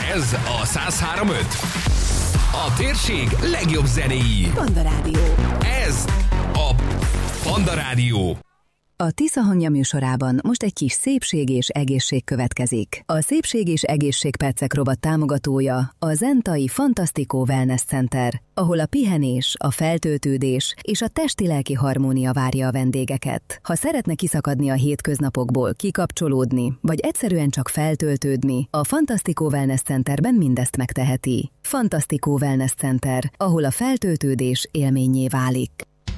Ez a 103.5. A térség legjobb zenéi. Panda Rádió. Ez a Panda Rádió. A Tisza Hangja műsorában most egy kis szépség és egészség következik. A Szépség és Egészségpercek rovat támogatója a Zentai Fantasztikó Wellness Center, ahol a pihenés, a feltöltődés és a testi-lelki harmónia várja a vendégeket. Ha szeretne kiszakadni a hétköznapokból, kikapcsolódni, vagy egyszerűen csak feltöltődni, a Fantasztikó Wellness Centerben mindezt megteheti. Fantasztikó Wellness Center, ahol a feltöltődés élménnyé válik.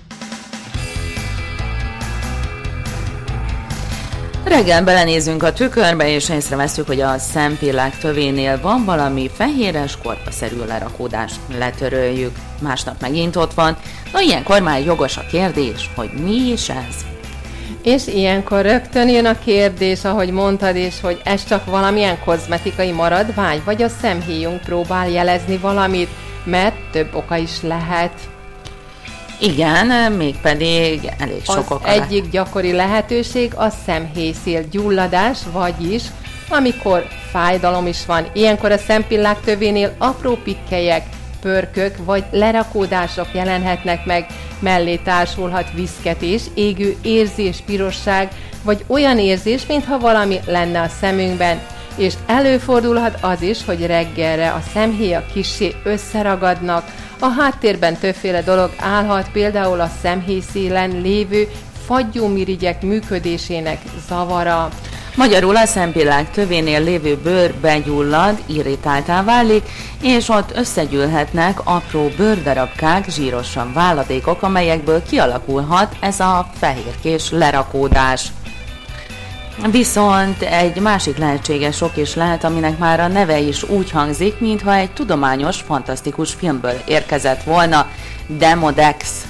Reggel belenézünk a tükörbe, és észreveszünk, hogy a szempillák tövénél van valami fehéres, korpaszerű lerakódás. Letöröljük. Másnap megint ott van. Na, ilyenkor már jogos a kérdés, hogy mi is ez? És ilyenkor rögtön jön a kérdés, ahogy mondtad is, hogy ez csak valamilyen kozmetikai maradvány, vagy a szemhéjunk próbál jelezni valamit, mert több oka is lehet. Igen, mégpedig elég sok oka lehet. Egyik gyakori lehetőség a szemhéjszél gyulladás, vagyis amikor fájdalom is van. Ilyenkor a szempillák tövénél apró pikkelyek, pörkök vagy lerakódások jelenhetnek meg, mellé társulhat viszketés, égő érzés, pirosság, vagy olyan érzés, mintha valami lenne a szemünkben. És előfordulhat az is, hogy reggelre a szemhéjak kissé összeragadnak, a háttérben többféle dolog állhat, például a szemhéjszélen lévő fagyómirigyek működésének zavara. Magyarul a szempillák tövénél lévő bőr begyullad, irritáltá válik, és ott összegyűlhetnek apró bőrdarabkák, zsírosan váladékok, amelyekből kialakulhat ez a fehérkés lerakódás. Viszont egy másik lehetséges ok is lehet, aminek már a neve is úgy hangzik, mintha egy tudományos, fantasztikus filmből érkezett volna, Demodex.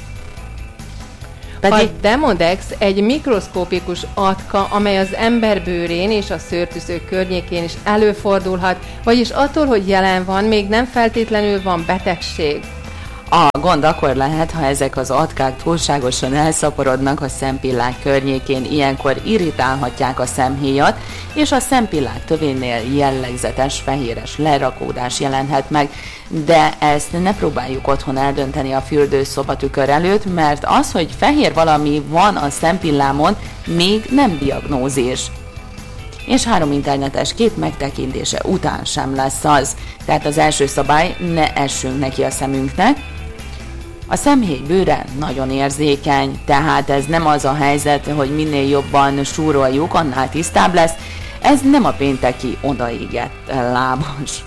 A Demodex egy mikroszkópikus atka, amely az ember bőrén és a szőrtűzők környékén is előfordulhat, vagyis attól, hogy jelen van, még nem feltétlenül van betegség. A gond akkor lehet, ha ezek az atkák túlságosan elszaporodnak a szempillák környékén, ilyenkor irritálhatják a szemhéjat, és a szempillák tövénél jellegzetes fehéres lerakódás jelenhet meg, de ezt ne próbáljuk otthon eldönteni a fürdőszobatükör előtt, mert az, hogy fehér valami van a szempillámon, még nem diagnózis. És 3 internetes kép megtekintése után sem lesz az. Tehát az első szabály, ne essünk neki a szemünknek. A szemhéj bőre nagyon érzékeny, tehát ez nem az a helyzet, hogy minél jobban súroljuk, annál tisztább lesz. Ez nem a pénteki odaégett lábas.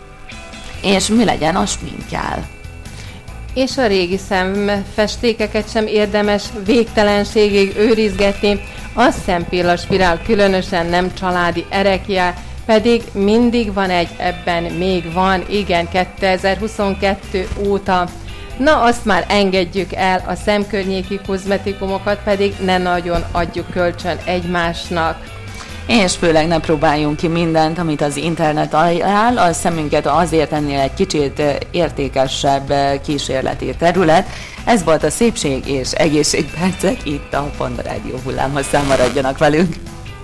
És mi legyen a sminkkel? És a régi szemfestékeket sem érdemes végtelenségig őrizgetni. A szempillaspirál különösen nem családi erekje, pedig mindig van egy, ebben még van, igen, 2022 óta. Na, azt már engedjük el, a szemkörnyéki kozmetikumokat pedig ne nagyon adjuk kölcsön egymásnak. És főleg ne próbáljunk ki mindent, amit az internet ajánl, a szemünket azért ennél egy kicsit értékesebb kísérleti terület. Ez volt a Szépség és Egészségpercek itt a Panda Rádió hullámhosszán, maradjanak velünk!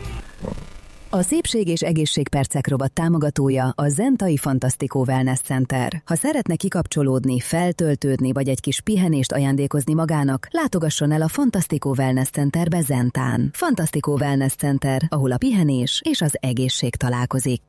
A Szépség és Egészségpercek rovat támogatója a Zentai Fantasztikó Wellness Center. Ha szeretne kikapcsolódni, feltöltődni vagy egy kis pihenést ajándékozni magának, látogasson el a Fantasztikó Wellness Centerbe Zentán. Fantasztikó Wellness Center, ahol a pihenés és az egészség találkozik.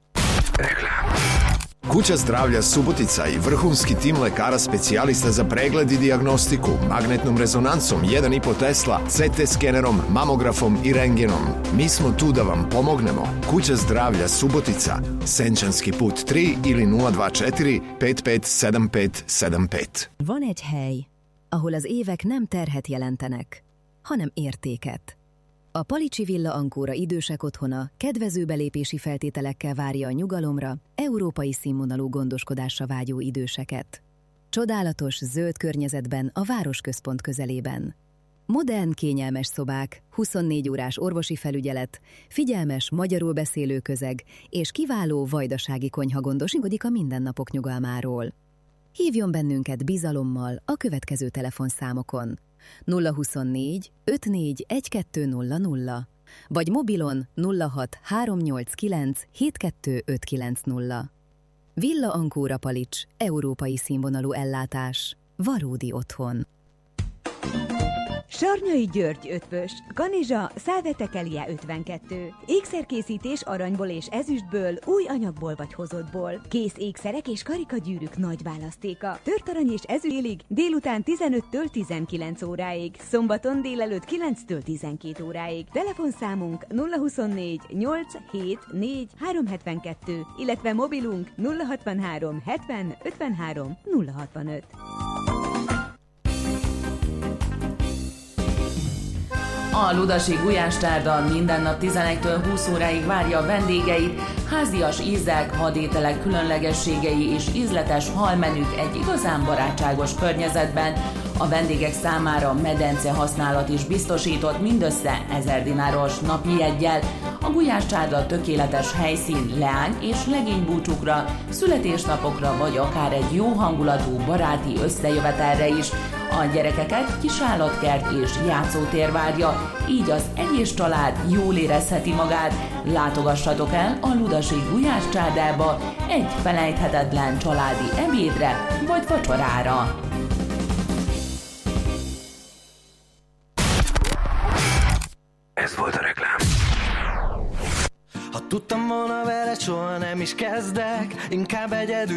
Kuća zdravlja Subotica i vrhunski tim lekara specijalista za pregled i dijagnostiku, magnetnom rezonancom 1,5 Tesla, CT skenerom, mamografom i rentgenom. Mi smo tu da vam pomognemo. Kuća zdravlja Subotica, Senčanski put 3 ili 024 557575. Van egy hely, ahol az évek nem terhet jelentenek, hanem értéket. A Palicsi Villa Ankóra idősek otthona kedvező belépési feltételekkel várja a nyugalomra, európai színvonalú gondoskodásra vágyó időseket. Csodálatos, zöld környezetben a városközpont közelében. Modern, kényelmes szobák, 24 órás orvosi felügyelet, figyelmes, magyarul beszélő közeg és kiváló vajdasági konyha gondoskodik a mindennapok nyugalmáról. Hívjon bennünket bizalommal a következő telefonszámokon: 024 54 1200 vagy mobilon 06 389 72590. Villa Ancora Palics, európai színvonalú ellátás. Valódi otthon. Sarnyai György Ötvös, Kanizsa, Szálvetekelia 52. Ékszerkészítés aranyból és ezüstből, új anyagból vagy hozottból. Kész ékszerek és karikagyűrűk nagy választéka. Tört arany és ezüstélig, délután 15-től 19 óráig. Szombaton délelőtt 9-től 12 óráig. Telefonszámunk 024 874 372, illetve mobilunk 063 70 53 065. A Ludasi Gulyástárda minden nap 11-től 20 óráig várja a vendégeit, házias ízek, vadételek különlegességei és ízletes halmenük egy igazán barátságos környezetben. A vendégek számára medence használat is biztosított mindössze 1000 dináros napi jeggyel. A Gulyástárda tökéletes helyszín leány és legénybúcsúkra, születésnapokra vagy akár egy jó hangulatú baráti összejövetelre is. A gyerekeket kisállatkert és játszótér várja, így az egész család jól érezheti magát. Látogassatok el a Ludasi Gulyáscsárdába egy felejthetetlen családi ebédre vagy vacsorára. Ez volt a reklám. Ha tudtam volna vele, soha nem is kezdek, inkább egyedül